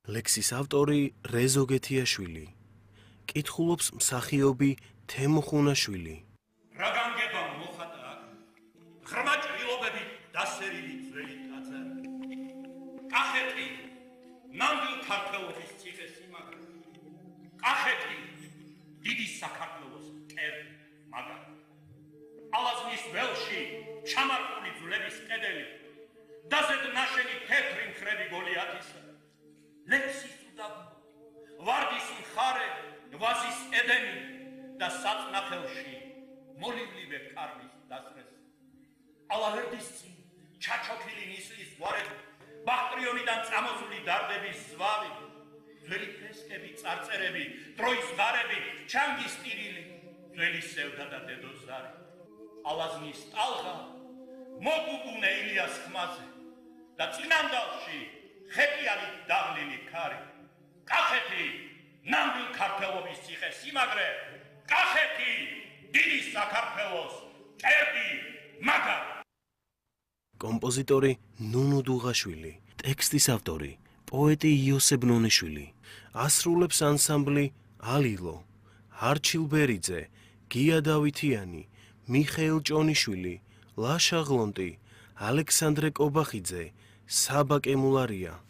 ლექსის ავტორი რეზო გეთიაშვილი. კითხულობს მსახიობი თემო ხუნაშვილი. რა განგება მოხატა აქ? ღრმა ჭრილობები დასერილი ძველი ტაძარი. კახეთი ნამდვილ ქართველობის ციხე-სიმაგრე. კახეთი დიდი საქართველოს მტერი მაგარი. ალაზნის ველში ჩამარხული ძვლების კედელი. დასეთ ნაშენი თეთრი მხრები გოლიათისა. ლექსის უდაბნო, ვარდის მხარე, ვაზის ედენი და საწნახელში მოლილივე კარლის დასრეს. ალავერდის წინ ჩაჩოქილი ნისლის გვარები, ბაქტრიონიდან წამოსული დარდების ზვავი, ძველი ფრესკები, წარწერები, ტროის ღარები, ჩანგის ტირილი, ძველი სევდა და დედოზარი. ალაზნის ტალღა მოგუგუნე ილიას ხმაზე და წინანდალში ხეტიანი დაღლილი ქარი. კახეთი ნამდვილ ქართველობის ციხე-სიმაგრე. კახეთი დიდი საქართველოს მტერი მაგარი. კომპოზიტორი ნუნუ დუღაშვილი. ტექსტის ავტორი პოეტი იოსებ ნონიშვილი. ასრულებს ანსამბლი ალილო, არჩილ ბერიძე, გია დავითიანი, მიხეილ ჭონიშვილი, ლაშა ღლონტი, ალექსანდრე კობახიძე, საბა კემულარია.